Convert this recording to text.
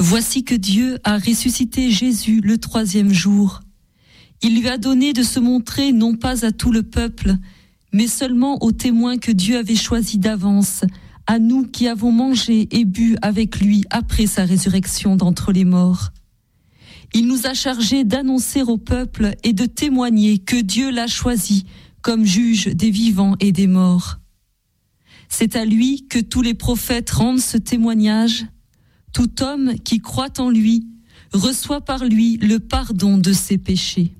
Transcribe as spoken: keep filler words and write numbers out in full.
Voici que Dieu a ressuscité Jésus le troisième jour. Il lui a donné de se montrer non pas à tout le peuple, mais seulement aux témoins que Dieu avait choisis d'avance, à nous qui avons mangé et bu avec lui après sa résurrection d'entre les morts. Il nous a chargés d'annoncer au peuple et de témoigner que Dieu l'a choisi comme juge des vivants et des morts. C'est à lui que tous les prophètes rendent ce témoignage. Tout homme qui croit en lui reçoit par lui le pardon de ses péchés.